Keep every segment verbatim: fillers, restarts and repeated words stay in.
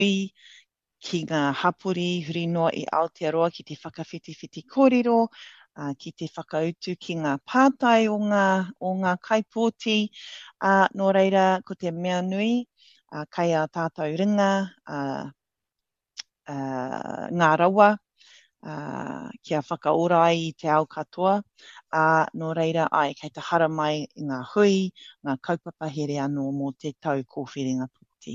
ki ngā hapuri huri noa i Aotearoa ki te whakawhitiwhiti kōrero, uh, ki te whakautu ki ngā pātai o ngā, o ngā kaipōti, uh, nō reira ko te mea nui, uh, kai a tātou ringa, uh, uh, ngā rawa, uh, kia whakaora ai i te ao katoa, uh, nō reira ai, kei te hara mai i ngā hui, ngā kaupapa here anō mō te tau kōwhiringa puti.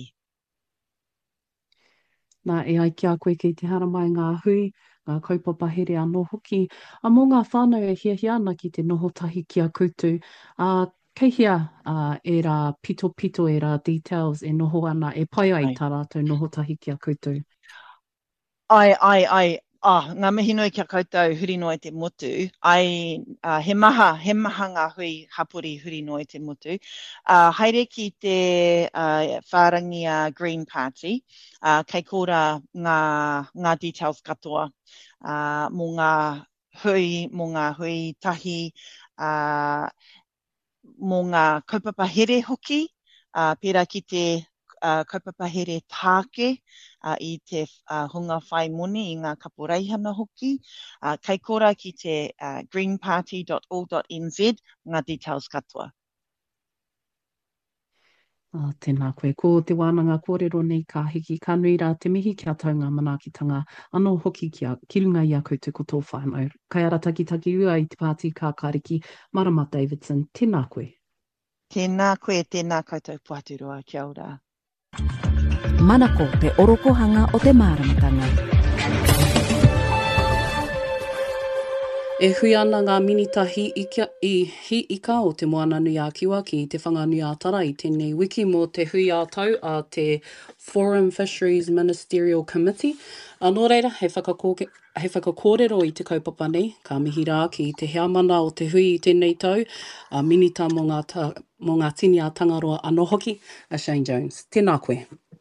Nā e ai kia koe ki te hara mai ngā hui, ngā kaupapa here anō hoki. A mō ngā whānau e hia hia ana ki te noho tahi kia koutou. Uh, kei hia uh, e rā pito pito e rā details e noho ana, e pai ai Ai. tā rātou noho tahi kia koutou. Ai, ai, ai. Ah, ngā mihi nui kia koutou huri noa i te motu. Ai, uh, he maha, he maha ngā hui hapuri huri noa i te motu. Uh, haere ki te uh, whārangi a Green Party, uh, kei kōra ngā, ngā details katoa. Uh, mō ngā hui, mō ngā hui tahi, uh, mō ngā kaupapa here hoki, uh, pērā ki te uh, kaupapa here tāke, Uh, i te uh, hunga whai moni i ngā kaporeihana hoki. Uh, kei kora ki te uh, green party dot org dot n z ngā details katoa. Ah, tēnā koe. Ko te wānanga kōrero nei ka hiki ka nui rā te mihi kia tau ngā manaakitanga anō hoki kia kirunga i a koutou ko tō whānau. Kai ara taki taki ua i te pāti kā kariki. Marama Davidson, tēnā koe. Tēnā koe, tēnā koutou puaturua, kia ora. Manako te orokohanga o te māramatanga. E hui ana ngā minitahi ika, i hi ika o te moana nui a kiwa ki te whanganui a tara i tēnei wiki mō te hui a tau a te Foreign Fisheries Ministerial Committee. Anō reira, he, he whakakōrero i te kaupapa nei, ka mihi rā ki te hea mana o te hui i tēnei tau, a minita mō ngā, ta, mō ngā tini a tangaroa anō hoki, a Shane Jones. Tēnā koe.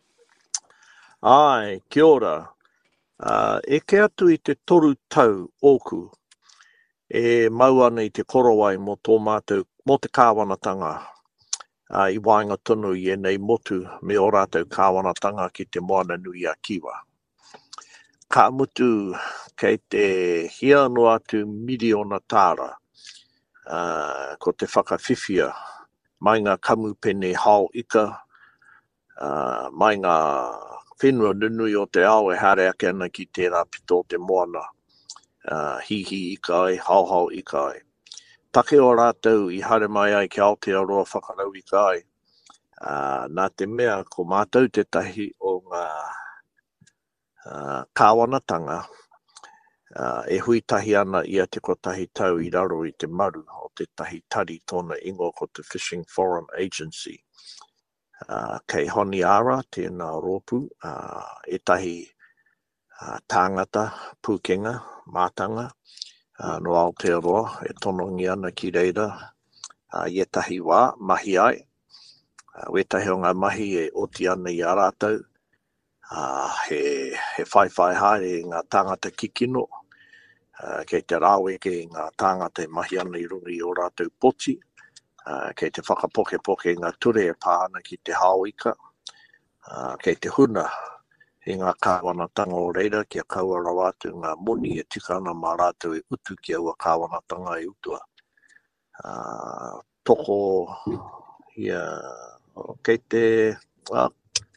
Ai, kia ora. Uh, e ke atu i te toru tau oku, e mau ana i te korowai mō tō mātou, mō te kāwanatanga uh, i wainga tonu i enei motu me o rātou kāwanatanga ki te moana nui a kiwa. Ka mutu kei te hia no atu miliona tāra uh, ko te whakawhiwhia mai ngā kamupene hao ika, uh, mai ngā whenua nunui o te ao e hare ake ana ki tērā pito te moana, uh, hihi i kai, hauhau i kai. Take o rātou i hare mai ai ki Aotearoa whakarau i kai. Uh, nā te mea ko mātou te tahi o ngā uh, kāwanatanga, uh, e hui tahi ana ia te kotahi tau i raro i te maru o te tahi tari tōna ingo ko te Fishing Foreign Agency. Uh, kei honi ara, tēnā rōpu, uh, e tahi uh, tāngata, pūkenga, mātanga, uh, no Aotearoa, e tonongi ana ki reira, uh, i tahi wā, mahi ai, uh, wetahi o ngā mahi e oti ana i a rātou, uh, he, he whaiwhai haere i ngā tāngata kikino, uh, kei te rāwe ke ngā tāngata e mahi ana i rungi o rātou poti, Uh, kei te whakapoke poke ngā ture e pāna ki te haoika, uh, kei te huna i ngā kāwanatanga o reira kia kaua rawatu ngā moni e tika ana mā rātou e utu ki aua kāwanatanga e utua. Uh, toko yeah, kei te uh,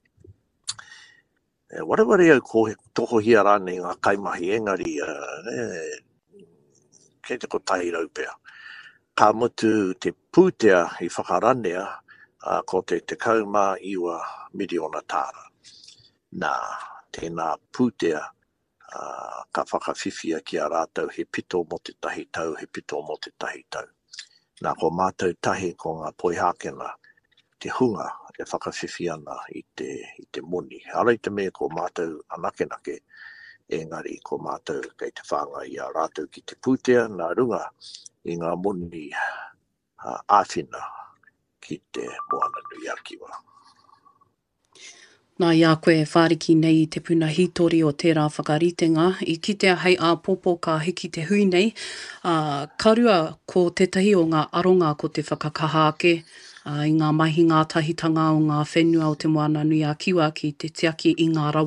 e wareware au ko toko hia rāne ngā kaimahi engari uh, e, kei te kotahi raupea. Ka mutu te pūtea i whakaranea uh, ko te te kauma iwa miliona tāra. Nā, tēnā pūtea uh, ka whakawhiwhia ki a rātou he pito mo te tahi tau, he pito mo te tahi tau. Nā ko mātou tahi ko ngā poihākena, te hunga e whakawhiwhia ana i te, i te moni. Arei te mea ko mātou anakenake, engari ko mātou kei te whanga i a rātou ki te pūtea, nā runga, i ngā moni uh, āwhina ki te moana nui a kiwa. Nā ia koe e whāriki nei i te puna hitori o tērā whakaritenga. I kitea hei a popo ka hiki te hui nei. Uh, karua ko tetahi o ngā aronga ko te whakakaha ake. Uh, I ngā mahi ngā tahitanga o ngā whenua o te moana nui a Kiwa ki te tiaki i ngā rawa